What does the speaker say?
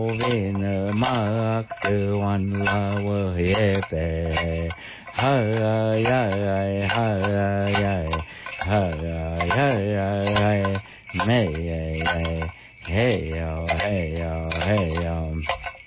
vin mak wan la ye pe ha ya ha ya ha ya me hey yo